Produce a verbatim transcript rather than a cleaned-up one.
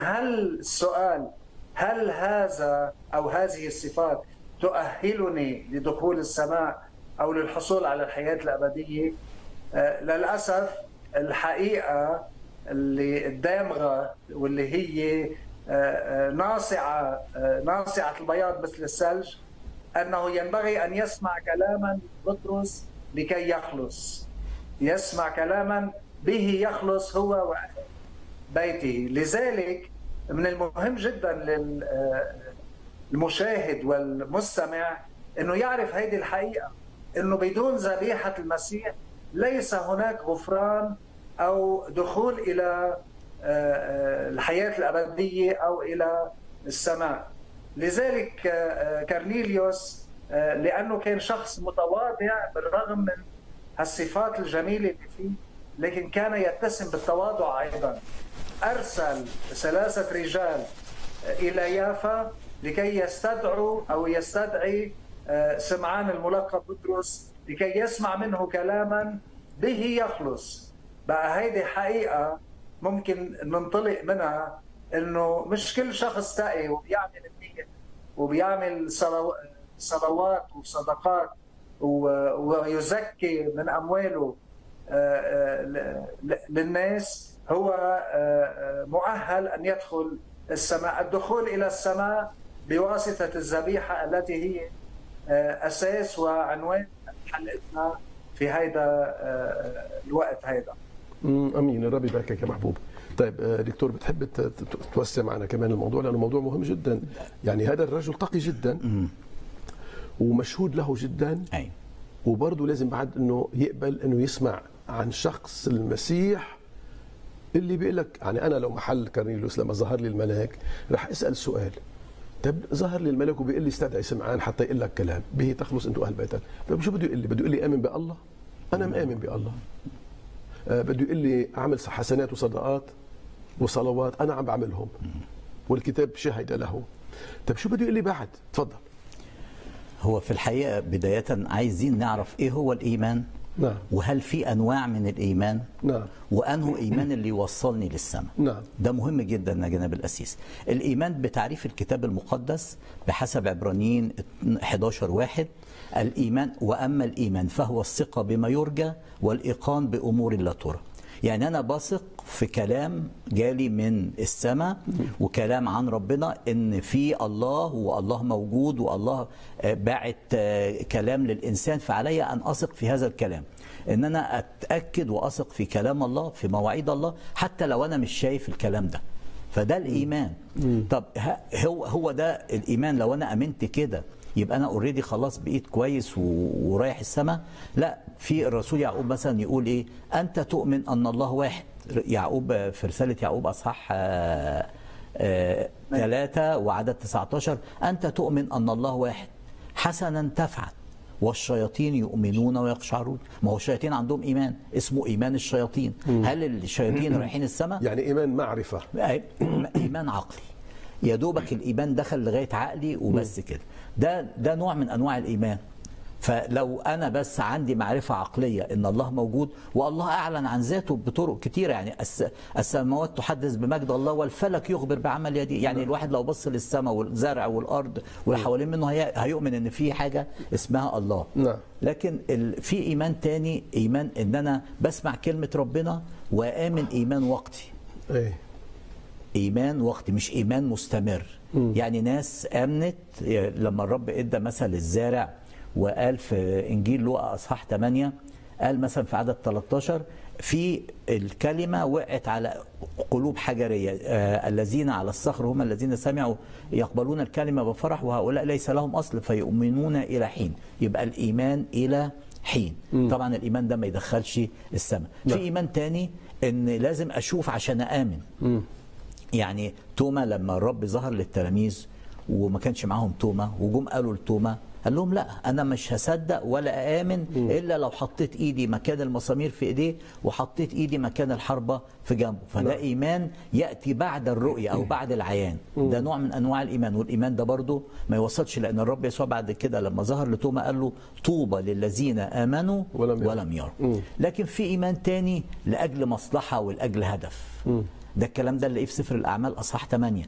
هل السؤال هل هذا أو هذه الصفات تؤهلني لدخول السماء أو للحصول على الحياة الأبدية؟ آه للأسف الحقيقة اللي الدامغة واللي هي آه ناصعة آه ناصعة البياض مثل الثلج أنه ينبغي أن يسمع كلاما بطرس لكي يخلص، يسمع كلاما به يخلص هو وأهل بيته. لذلك من المهم جدا للمشاهد والمستمع أنه يعرف هذه الحقيقة، أنه بدون ذبيحة المسيح ليس هناك غفران أو دخول إلى الحياة الأبدية أو إلى السماء. لذلك كرنيليوس لأنه كان شخص متواضع بالرغم من الصفات الجميلة اللي فيه، لكن كان يتسم بالتواضع أيضا، أرسل ثلاثة رجال إلى يافا لكي يستدعوا أو يستدعي سمعان الملقب بطرس لكي يسمع منه كلاما به يخلص. بقى هيدي حقيقة ممكن ننطلق منها إنه مش كل شخص تقي وبيعمل النية وبيعمل صلوات وصدقات ويزكي من أمواله للناس هو مؤهل أن يدخل السماء. الدخول إلى السماء بواسطة الذبيحة التي هي أساس وعنوان حلقتنا في هذا الوقت هذا. أمين، الرب يباركك يا محبوب. طيب دكتور، بتحب توسع معنا كمان الموضوع لأنه موضوع مهم جدا. يعني هذا الرجل تقي جدا ومشهود له جدا، وبرضه لازم بعد انه يقبل انه يسمع عن شخص المسيح اللي بيقول لك يعني انا لو محل كرنيليوس لما ظهر لي الملاك رح اسال سؤال، طب ظهر لي الملاك وبيقول لي استدعي سمعان حتى يقول لك كلام به تخلص انتم اهل بيتك، طب شو بده يقول لي؟ بده يقول لي امن بالله؟ انا مآمن بالله. آه بده يقول لي اعمل حسنات وصدقات وصلوات، انا عم بعملهم والكتاب شهد له. طب شو بده يقول لي بعد؟ تفضل. هو في الحقيقة بداية عايزين نعرف ايه هو الإيمان. نعم. وهل في أنواع من الإيمان؟ نعم. وأنه إيمان اللي يوصلني للسماء؟ نعم. ده مهم جدا يا جناب الأسيس. الإيمان بتعريف الكتاب المقدس بحسب عبرانيين إحدى عشر واحد، الإيمان وأما الإيمان فهو الثقة بما يرجى والإيقان بأمور لا ترى. يعني أنا بثق في كلام جالي من السماء وكلام عن ربنا إن في الله والله موجود والله باعت كلام للإنسان، فعلي أن أثق في هذا الكلام، إن أنا أتأكد وأثق في كلام الله في مواعيد الله حتى لو أنا مش شايف الكلام ده. فده الإيمان. طب هو هو ده الإيمان. لو أنا أمنت كده يبقى أنا أوريدي خلاص بقيت كويس ورايح السماء؟ لا. في الرسول يعقوب مثلا يقول إيه؟ أنت تؤمن أن الله واحد. يعقوب في رسالة يعقوب أصحاح ثلاثة وعدد تسعة عشر، أنت تؤمن أن الله واحد حسنا تفعل والشياطين يؤمنون ويقشعرون. ما هو الشياطين عندهم إيمان اسمه إيمان الشياطين. هل الشياطين رايحين السماء؟ يعني إيمان معرفة، إيمان عقلي، يا دوبك الإيمان دخل لغاية عقلي وبس كده. ده ده نوع من أنواع الإيمان. فلو أنا بس عندي معرفة عقلية إن الله موجود والله أعلن عن ذاته بطرق كتيرة، يعني السماوات تحدث بمجد الله والفلك يخبر بعمل يديه. يعني الواحد لو بص للسماء والزرع والأرض واللي حوالين منه هيؤمن إن في حاجة اسمها الله. لكن في إيمان تاني، إيمان إن أنا بسمع كلمة ربنا وآمن إيمان وقتي. إيمان وقتي مش إيمان مستمر. يعني ناس آمنت لما الرب إدى مثل الزارع وقال في إنجيل لوقا أصحاح ثمانية، قال مثلا في عدد ثلاثة عشر في الكلمة وقعت على قلوب حجرية، آه الذين على الصخر هم الذين سمعوا يقبلون الكلمة بفرح وهؤلاء ليس لهم أصل فيؤمنون إلى حين. يبقى الإيمان إلى حين. م. طبعا الإيمان ده ما يدخلش السماء. في إيمان تاني إن لازم أشوف عشان أآمن. م. يعني توما لما الرب ظهر للتلاميذ وما كانش معاهم توما وجم قالوا لتوما، قال لهم لا أنا مش هصدق ولا آمن إلا لو حطيت إيدي مكان المسامير في إيديه وحطيت إيدي مكان الحربة في جنبه. فده إيمان يأتي بعد الرؤية أو بعد العيان. ده نوع من أنواع الإيمان. والإيمان ده برضو ما يوصلش، لأن الرب يسوع بعد كده لما ظهر لتوما قال له طوبى للذين آمنوا ولم يروا. لكن في إيمان تاني لأجل مصلحة ولأجل هدف. ده الكلام ده اللي في سفر الأعمال أصحاح ثمانية.